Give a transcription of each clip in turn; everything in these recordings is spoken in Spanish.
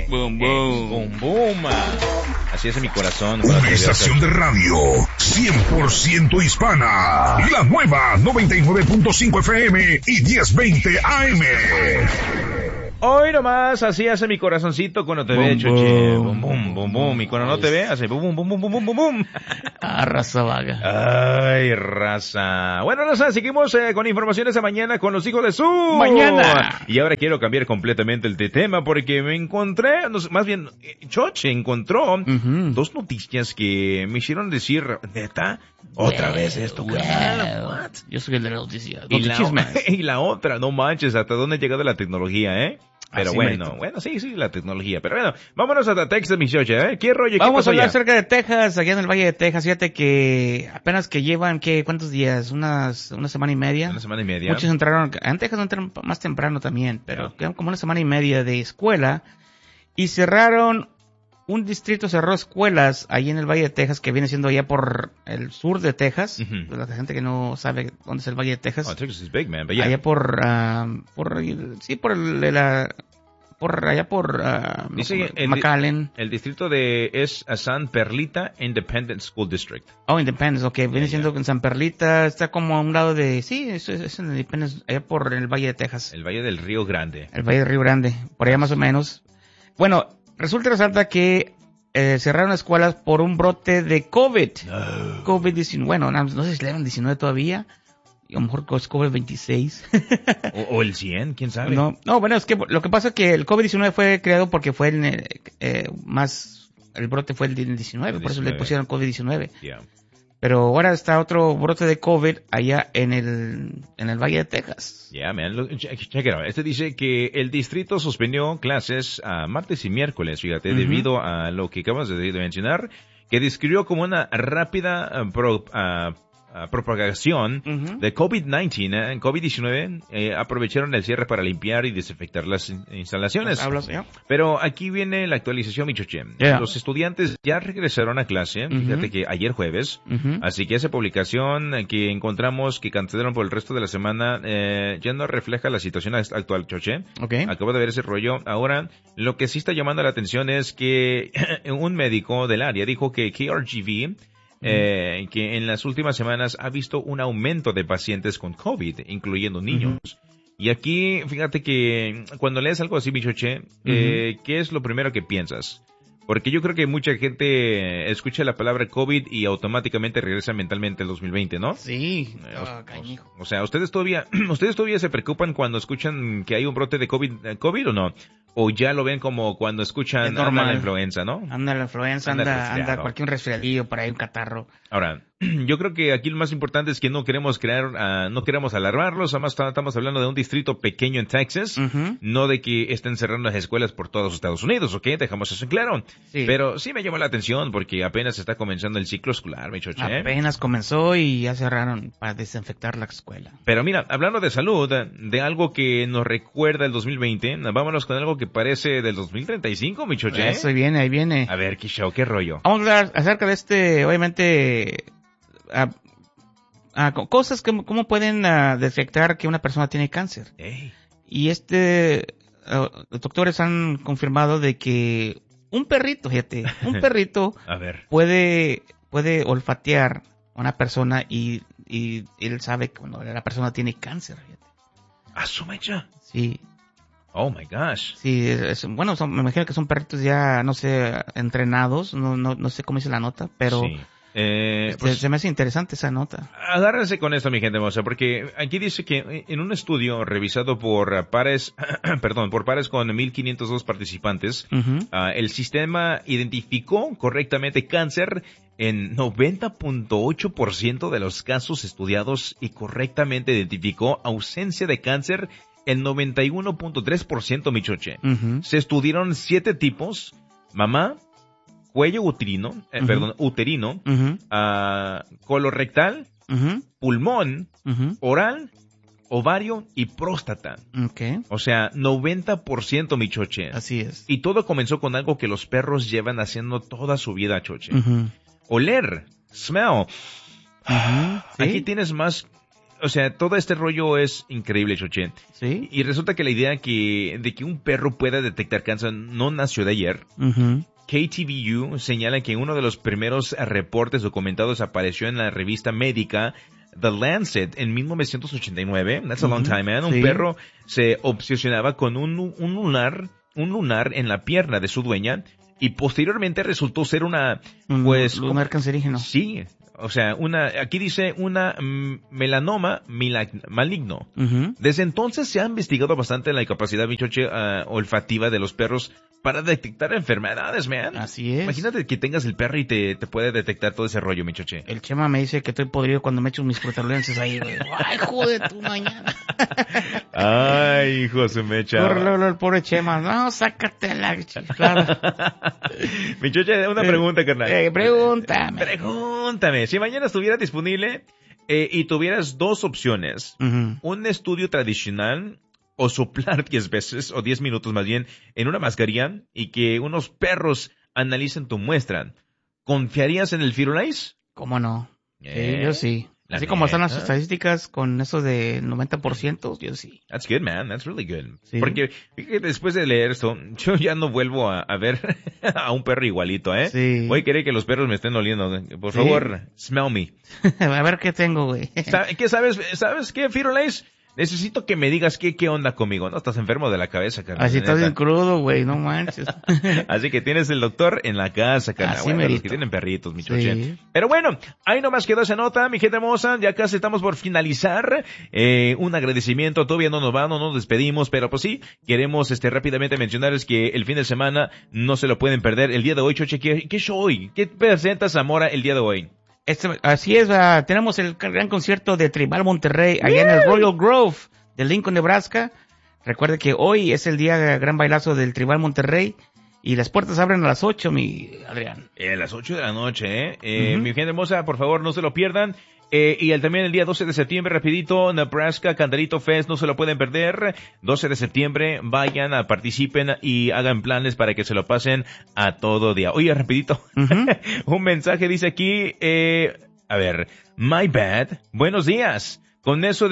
Boom, boom. Boom, boom. Así es en mi corazón. Una estación de radio 100% hispana. La nueva 99.5 FM y 1020 AM. Hoy nomás, así hace mi corazoncito cuando te ve, Choche. Boom, boom, boom, boom. Y cuando no te ve, hace boom, boom, boom, boom, boom, boom, boom. Ah, raza vaga. Ay, raza. Bueno, raza, seguimos con informaciones de mañana con los hijos de su... Mañana. Y ahora quiero cambiar completamente el tema porque me encontré, más bien, Choche encontró dos noticias que me hicieron decir, ¿neta? ¿Otra vez esto, carnal? What? Yo soy el de la noticia. Y la otra, no manches, ¿hasta dónde ha llegado la tecnología, eh? Pero Así bueno, sí, la tecnología. Pero bueno, vámonos a Texas, mi Choche, ¿eh? ¿Qué rollo? Vamos pasó a hablar allá? acerca de Texas, allá en el Valle de Texas. Fíjate que apenas que llevan, ¿cuántos días? Una semana y media. Una semana y media. Muchos entraron, en Texas entraron más temprano también, pero quedaron como una semana y media de escuela. Y cerraron, un distrito cerró escuelas ahí en el Valle de Texas, que viene siendo allá por el sur de Texas. La gente que no sabe dónde es el Valle de Texas. Oh, Texas is big, man, but yeah. Allá por Dice McAllen. El distrito es San Perlita Independent School District. Oh, Independence, ok. Viene siendo en San Perlita, está como a un lado de... Sí, es en Independence, allá por el Valle de Texas. El Valle del Río Grande. El Valle del Río Grande, por allá más o menos. Bueno, resulta y resalta que cerraron escuelas por un brote de COVID. No. COVID-19, bueno, no sé si le dieron 19 todavía. A lo mejor es COVID-26. o el 100, quién sabe. No, bueno, es que lo que pasa es que el COVID-19 fue creado porque fue el brote fue el 19, por eso le pusieron COVID-19. Yeah. Pero ahora está otro brote de COVID allá en el Valle de Texas. Yeah, man. Check it out. Dice que el distrito suspendió clases a martes y miércoles, fíjate, debido a lo que acabas de mencionar, que describió como una rápida propagación de COVID-19, COVID-19, aprovecharon el cierre para limpiar y desinfectar las instalaciones. Pero aquí viene la actualización, mi Choche. Yeah. Los estudiantes ya regresaron a clase, fíjate que ayer jueves, así que esa publicación que encontramos que cancelaron por el resto de la semana ya no refleja la situación actual, Choche. Okay. Acabo de ver ese rollo. Ahora, lo que sí está llamando la atención es que un médico del área dijo que KRGV que en las últimas semanas ha visto un aumento de pacientes con COVID, incluyendo niños. Y aquí, fíjate que cuando lees algo así, Michoche, ¿qué es lo primero que piensas? Porque yo creo que mucha gente escucha la palabra COVID y automáticamente regresa mentalmente al 2020, ¿no? Sí. O sea, ¿ustedes todavía se preocupan cuando escuchan que hay un brote de COVID o no? ¿O ya lo ven como cuando escuchan anda la influenza, no? Anda la influenza, anda cualquier resfriadillo, por ahí un catarro. Ahora, yo creo que aquí lo más importante es que no queremos alarmarlos, además estamos hablando de un distrito pequeño en Texas, no de que estén cerrando las escuelas por todos los Estados Unidos, ¿ok? Dejamos eso en claro. Sí. Pero sí me llamó la atención porque apenas está comenzando el ciclo escolar, mi Choche. Apenas comenzó y ya cerraron para desinfectar la escuela. Pero mira, hablando de salud, de algo que nos recuerda el 2020, vámonos con algo que parece del 2035, mi Choche. Eso viene, ahí viene. A ver, qué show, qué rollo. Vamos a hablar acerca de obviamente, cosas que cómo pueden detectar que una persona tiene cáncer. Hey. Y los doctores han confirmado de que un perrito a ver, puede olfatear a una persona y él sabe cuando la persona tiene cáncer, fíjate. ¿A su mecha? Sí. Oh my gosh. Sí, me imagino que son perritos ya, no sé, entrenados, no sé cómo dice la nota, pero sí. Se me hace interesante esa nota. Agárrense con esto, mi gente hermosa, porque aquí dice que en un estudio revisado por pares con 1,502 participantes, el sistema identificó correctamente cáncer en 90.8% de los casos estudiados y correctamente identificó ausencia de cáncer en 91.3%, mi Choche. Se estudiaron 7 tipos: mamá, cuello uterino, colorectal, pulmón, oral, ovario y próstata. Okay. O sea, 90%, mi Choche. Así es. Y todo comenzó con algo que los perros llevan haciendo toda su vida, Choche. Oler, smell. ¿Sí? Aquí tienes más o sea, todo este rollo es increíble, Choche. Sí. Y resulta que la idea de que un perro pueda detectar cáncer no nació de ayer. KTVU señala que uno de los primeros reportes documentados apareció en la revista médica The Lancet en 1989. That's a long time, man. Un perro se obsesionaba con un lunar en la pierna de su dueña y posteriormente resultó ser un lunar cancerígeno. Sí. O sea, aquí dice una melanoma maligno. Desde entonces se ha investigado bastante la capacidad, Michoche, olfativa de los perros para detectar enfermedades, man. Así es. Imagínate que tengas el perro y te puede detectar todo ese rollo, Michoche. El Chema me dice que estoy podrido cuando me echo mis frutalulenses ahí, güey. Ay, joder, tu mañana. Ay, hijo de su mecha. El pobre Chema. No, sácatela, claro. Michoche, una pregunta, carnal. Pregúntame. Si mañana estuviera disponible y tuvieras dos opciones, un estudio tradicional o soplar 10 veces, o 10 minutos más bien, en una mascarilla y que unos perros analicen tu muestra, ¿confiarías en el Firulais? ¿Cómo no? Sí, yo sí. Así como están las estadísticas con eso de 90%, yo sí. That's good, man. That's really good. Sí. Porque después de leer esto, yo ya no vuelvo a ver a un perro igualito, ¿eh? Sí. Voy a querer que los perros me estén oliendo. Por favor, smell me. A ver qué tengo, güey. ¿Qué sabes qué, Firulais? Necesito que me digas qué onda conmigo, ¿no? Estás enfermo de la cabeza, carnal. Así estás bien crudo, güey, no manches. Así que tienes el doctor en la casa, carnal. Así bueno, los que tienen perritos, mi choche. Sí. Pero bueno, ahí nomás quedó esa nota, mi gente hermosa. Ya casi estamos por finalizar. Un agradecimiento, todavía no nos despedimos, pero pues sí, queremos rápidamente mencionarles que el fin de semana no se lo pueden perder. El día de hoy, Choche, ¿qué show hoy? ¿Qué presentas, Zamora, el día de hoy? Así es, tenemos el gran concierto de Tribal Monterrey allá en el Royal Grove de Lincoln, Nebraska. Recuerde que hoy es el día de gran bailazo del Tribal Monterrey y las puertas abren a las 8, mi Adrián. A las 8 de la noche, Mi gente hermosa, por favor, no se lo pierdan. Y también el día 12 de septiembre, rapidito, Nebraska Cantarito Fest, no se lo pueden perder. 12 de septiembre, vayan, participen y hagan planes para que se lo pasen a todo día. Oye, rapidito, un mensaje dice aquí, a ver, my bad, buenos días. Con eso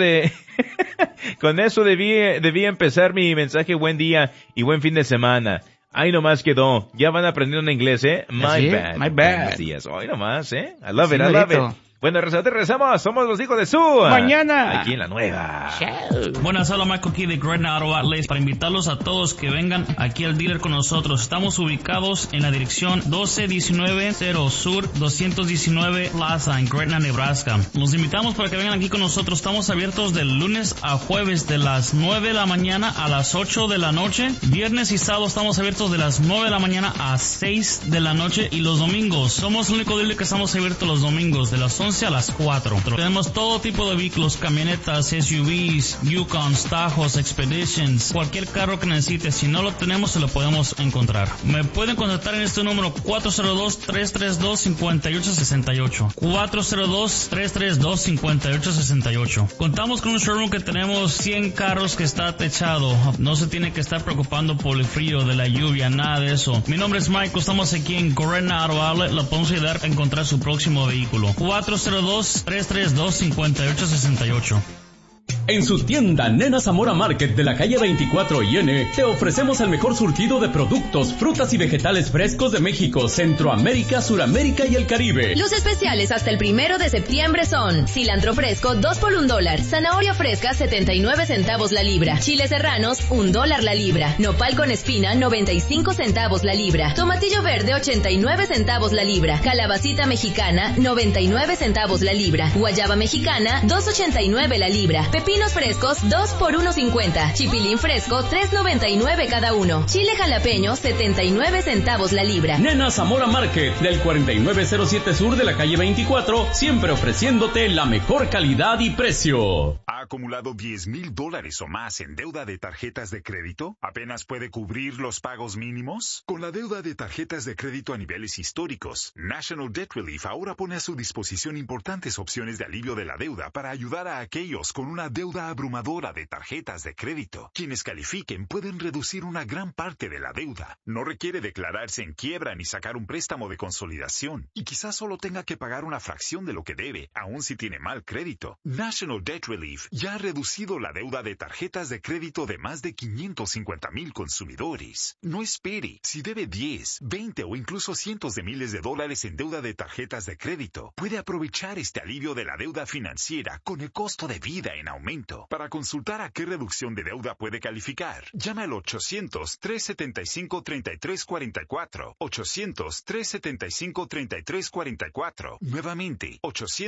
debí empezar mi mensaje, buen día y buen fin de semana. Ahí nomás quedó. Ya van aprendiendo inglés, My bad. Buenos días. Ahí nomás, I love it. Bueno, regresamos. Somos los hijos de su mañana. Aquí en la nueva. Buenas, hola, Michael aquí de Gretna Auto Outlets para invitarlos a todos que vengan aquí al dealer con nosotros. Estamos ubicados en la dirección 12190 Sur 219 Plaza en Gretna, Nebraska. Los invitamos para que vengan aquí con nosotros. Estamos abiertos de lunes a jueves de las 9 de la mañana a las 8 de la noche. Viernes y sábado estamos abiertos de las 9 de la mañana a 6 de la noche. Y los domingos, somos el único dealer que estamos abiertos los domingos de las 11 a las 4. Tenemos todo tipo de vehículos, camionetas, SUVs, Yukons, Tajos, Expeditions, cualquier carro que necesites. Si no lo tenemos, se lo podemos encontrar. Me pueden contactar en este número 402-332-5868. 402-332-5868. Contamos con un showroom que tenemos 100 carros que está techado. No se tiene que estar preocupando por el frío, de la lluvia, nada de eso. Mi nombre es Michael, estamos aquí en Gretna Auto Outlet. Lo podemos ayudar a encontrar su próximo vehículo. 402-332-5868. En su tienda Nena Zamora Market de la calle 24 y N, te ofrecemos el mejor surtido de productos, frutas y vegetales frescos de México, Centroamérica, Suramérica y el Caribe. Los especiales hasta el 1 de septiembre son cilantro fresco 2 por $1, zanahoria fresca 79 centavos la libra, chiles serranos $1 la libra, nopal con espina 95 centavos la libra, tomatillo verde 89 centavos la libra, calabacita mexicana 99 centavos la libra, guayaba mexicana 2.89 la libra, pepinos frescos 2 por $1.50. Chipilín fresco 3.99 cada uno. Chile jalapeño 79 centavos la libra. Nena Zamora Market del 4907 Sur de la calle 24, siempre ofreciéndote la mejor calidad y precio. ¿Ha acumulado $10,000 o más en deuda de tarjetas de crédito? ¿Apenas puede cubrir los pagos mínimos? Con la deuda de tarjetas de crédito a niveles históricos, National Debt Relief ahora pone a su disposición importantes opciones de alivio de la deuda para ayudar a aquellos con una deuda abrumadora de tarjetas de crédito. Quienes califiquen pueden reducir una gran parte de la deuda. No requiere declararse en quiebra ni sacar un préstamo de consolidación. Y quizás solo tenga que pagar una fracción de lo que debe, aun si tiene mal crédito. National Debt Relief ya ha reducido la deuda de tarjetas de crédito de más de 550,000 consumidores. No espere. Si debe 10, 20 o incluso cientos de miles de dólares en deuda de tarjetas de crédito, puede aprovechar este alivio de la deuda financiera con el costo de vida en aumento. Para consultar a qué reducción de deuda puede calificar, llame al 800-375-3344. 800-375-3344. Nuevamente,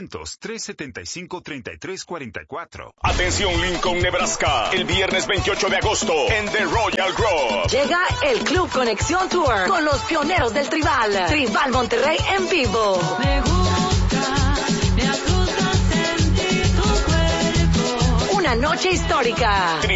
800-375-3344. Atención Lincoln, Nebraska, el viernes 28 de agosto en The Royal Grove. Llega el Club Conexión Tour con los pioneros del Tribal. Tribal Monterrey en vivo. Me asusta sentir tu cuerpo. Una noche histórica.